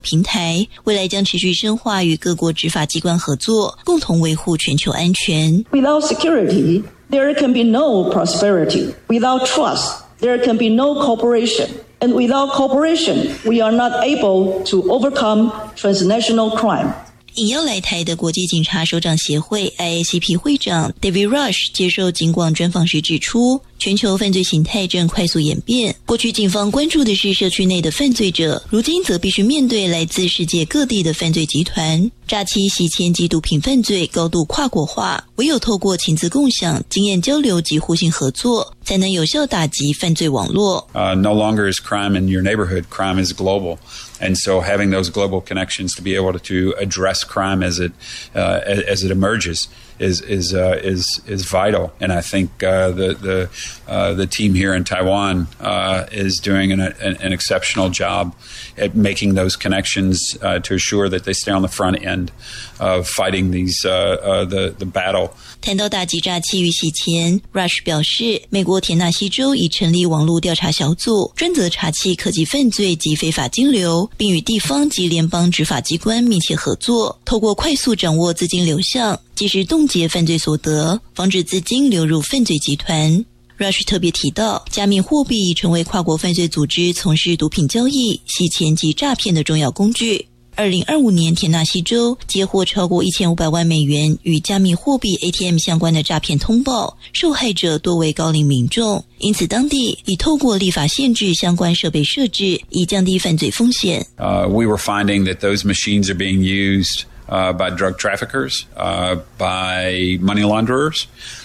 平台，未来将持续深化与各国执法机关合作，共同维护全球安全。 Without security, there can be no prosperity. Without trust, there can be no cooperation. And without cooperation, we are not able to overcome transnational crime. 应邀来台的国际警察首长协会 IACP 会长 David Rush 接受警广专访时指出，全球犯罪形态正快速演变，过去警方关注的是社区内的犯罪者，如今则必须面对来自世界各地的犯罪集团。诈欺、洗钱及毒品犯罪高度跨国化，唯有透过情资共享、经验交流及互信合作，才能有效打击犯罪网络。 No longer is crime in your neighborhood, crime is global. And so having those global connections to be able to address crime as it emerges is vital. And I think the team here in Taiwan is doing an exceptional job at making those connections to assure that they stay on the front end of fighting the battle. 谈到打击诈欺与洗钱 ，Rush 表示，美国田纳西州已成立网络调查小组，专责查缉科技犯罪及非法金流，并与地方及联邦执法机关密切合作，透过快速掌握资金流向，及时冻结犯罪所得，防止资金流入犯罪集团。Rush 特别提到，加密货币已成为跨国犯罪组织从事毒品交易、洗钱及诈骗的重要工具。2025年，田纳西州接获超过1500万美元与加密货币 ATM 相关的诈骗通报，受害者多为高龄民众，因此当地已透过立法限制相关设备设置，以降低犯罪風險。 We were finding that those machines are being used by drug traffickers, by money launderers.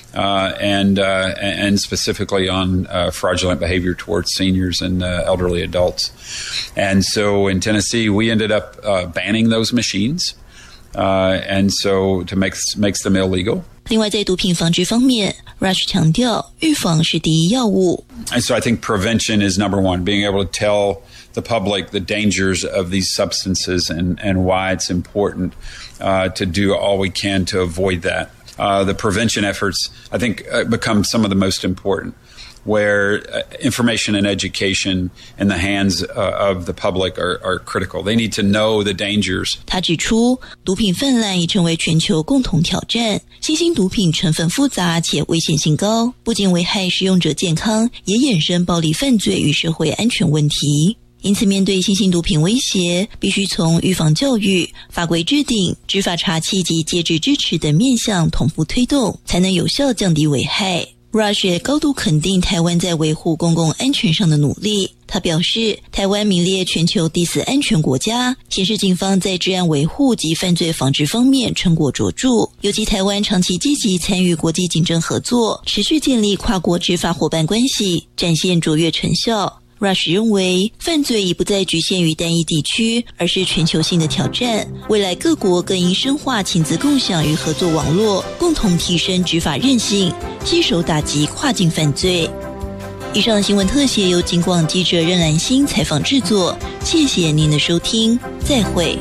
And specifically on fraudulent behavior towards seniors and elderly adults. And so in Tennessee, we ended up banning those machines, and so to makes them illegal. 另外，在毒品防治方面 ，Rush 强调，预防是第一要务。 And so I think prevention is number one, being able to tell the public the dangers of these substances and why it's important to do all we can to avoid that. The prevention efforts, I think, become some of the most important, where information and education in the hands of the public are critical. They need to know the dangers. 他指出，毒品泛滥已成为全球共同挑战，新兴毒品成分复杂且危险性高，不仅危害使用者健康，也衍生暴力犯罪与社会安全问题。因此，面对新兴毒品威胁，必须从预防教育、法规制定、执法查缉及戒治支持等面向同步推动，才能有效降低危害。Rush 也高度肯定台湾在维护公共安全上的努力。他表示，台湾名列全球第4安全国家，显示警方在治安维护及犯罪防治方面成果卓著。尤其台湾长期积极参与国际警政合作，持续建立跨国执法伙伴关系，展现卓越成效。Rush 认为，犯罪已不再局限于单一地区，而是全球性的挑战。未来各国更应深化情资共享与合作网络，共同提升执法韧性，携手打击跨境犯罪。以上新闻特写由警广记者任兰心采访制作，谢谢您的收听，再会。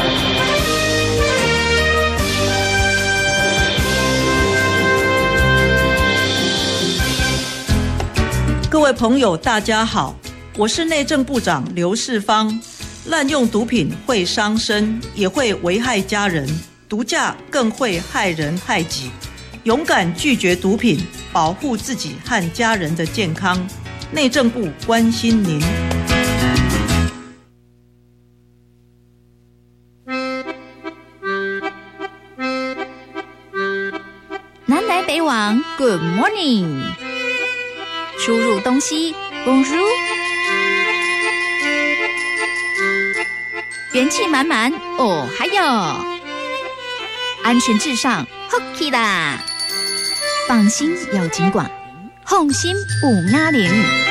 各位朋友大家好，我是内政部长刘世芳。滥用毒品会伤身，也会危害家人，毒驾更会害人害己。勇敢拒绝毒品，保护自己和家人的健康。内政部关心您。 南来北往 ，Good morning。输入东西 Bonjour， 元气满满哦，还有安全至上 ，Hockey 啦！放心有警广，放心550。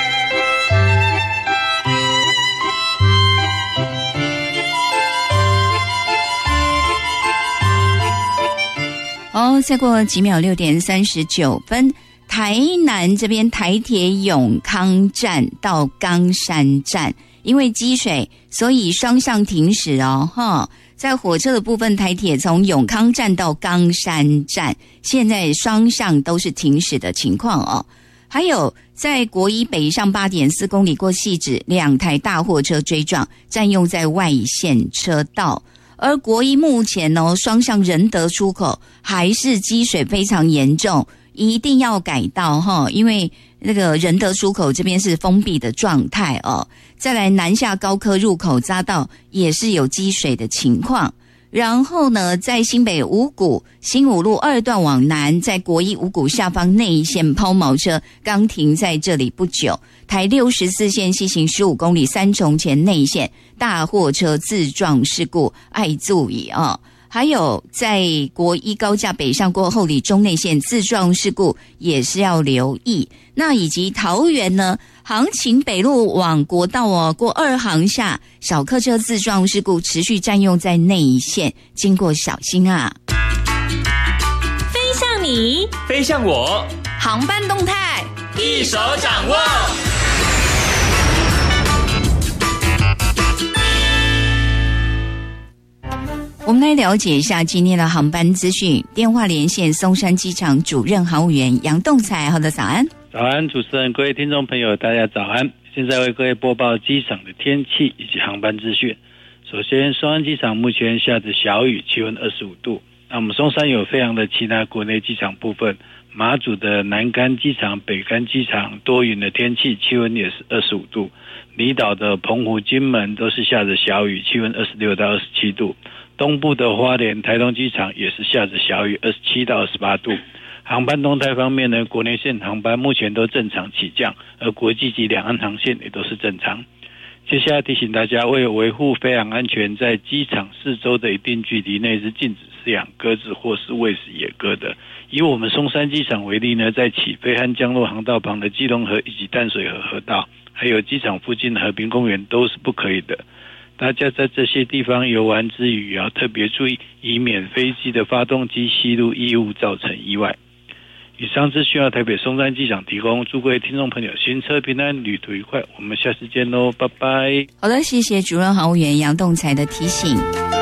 再过几秒，6点39分。台南这边台铁永康站到冈山站，因为积水，所以双向停驶哦。在火车的部分，台铁从永康站到冈山站，现在双向都是停驶的情况哦。还有在国一北上 8.4 公里过汐止，2台大货车追撞，占用在外线车道。而国一目前双向仁德出口还是积水非常严重，一定要改道因为那个仁德出口这边是封闭的状态哦。再来南下高科入口匝道也是有积水的情况。然后呢，在新北五股新五路2段往南，在国一五股下方内线抛锚车刚停在这里不久。台64线西行15公里三重前内线大货车自撞事故爱注意哦。还有在国一高架北上过后里中内线自撞事故也是要留意。那以及桃园呢，杭琴北路往国道过2航下小客车自撞事故持续占用在内线，经过小心啊。 飞向你， 飞向我， 航班动态一手掌握。 我们来了解一下今天的航班资讯。电话连线松山机场主任航务员杨栋才，好的，早安。 早安，主持人，各位听众朋友，大家早安。现在为各位播报机场的天气以及航班资讯。首先，松山机场目前下着小雨，气温25度。那我们松山有飞航的其他国内机场部分，马祖的南竿机场、北竿机场多云的天气，气温也是25度。离岛的澎湖、金门都是下着小雨，气温26到27度。东部的花莲、台东机场也是下着小雨，27到28度。航班动态方面呢，国内线航班目前都正常起降，而国际及两岸航线也都是正常。接下来提醒大家，为维护飞航安全，在机场四周的一定距离内是禁止饲养鸽子或是喂食野鸽的。以我们松山机场为例呢，在起飞和降落航道旁的基隆河以及淡水河河道，还有机场附近的和平公园都是不可以的。大家在这些地方游玩之余要特别注意，以免飞机的发动机吸入异物造成意外。以上资讯由台北松山机场提供，祝各位听众朋友行车平安，旅途愉快。我们下次见喽，拜拜。 好的，谢谢主任航务员杨栋才的提醒。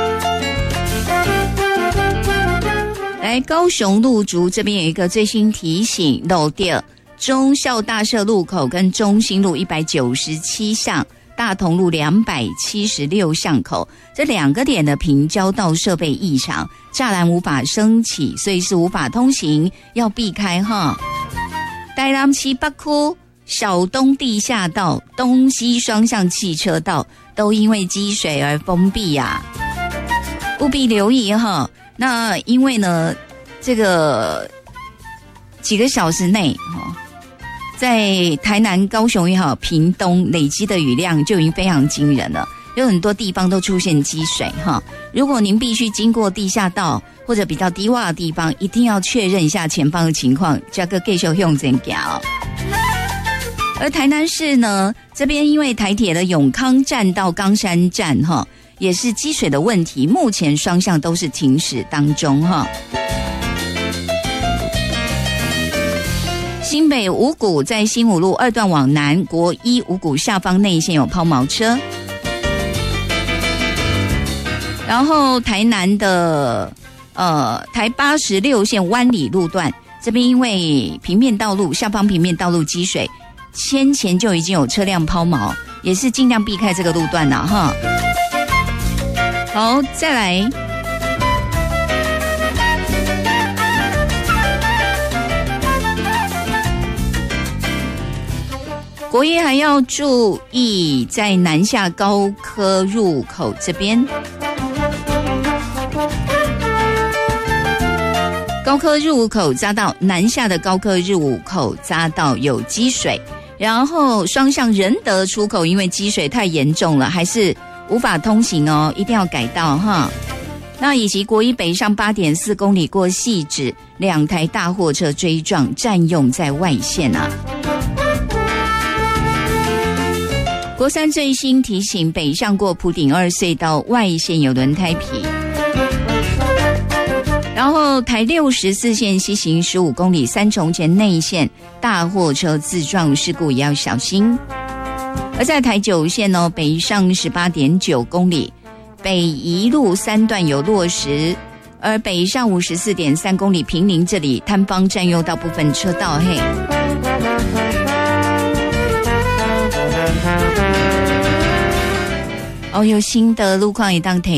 来，高雄路竹这边有一个最新提醒，漏掉忠孝大社路口跟中兴路197巷。大同路276巷口这2个点的平交道设备异常，栅栏无法升起，所以是无法通行，要避开哈。台南市北区小东地下道东西双向汽车道都因为积水而封闭啊，务必留意哈。那因为呢，这个几个小时内在台南、高雄也好，屏东累积的雨量就已经非常惊人了，有很多地方都出现积水哈。如果您必须经过地下道或者比较低洼的地方，一定要确认一下前方的情况，这个继续向前走。而台南市呢，这边因为台铁的永康站到冈山站哈，也是积水的问题，目前双向都是停驶当中哈。新北五股在新五路2段往南，国一五股下方内线有抛锚车。然后台南的台86线湾里路段这边因为平面道路下方平面道路积水，先前就已经有车辆抛锚，也是尽量避开这个路段了哈。好，再来。国一还要注意，在南下高科入口这边，高科入口匝道南下的高科入口匝道有积水，然后双向仁德出口因为积水太严重了，还是无法通行哦，一定要改道哈。那以及国一北上 8.4 公里过汐止，2台大货车追撞，占用在外线啊。国三最新提醒，北上过埔顶2隧道外线有轮胎皮。然后台64线西行15公里三重前内线大货车自撞事故也要小心。而在台9线北上 18.9 公里，北宜路3段有落石，而北上 54.3 公里平林这里摊方占用到部分车道嘿。 哦，有新的路况也当提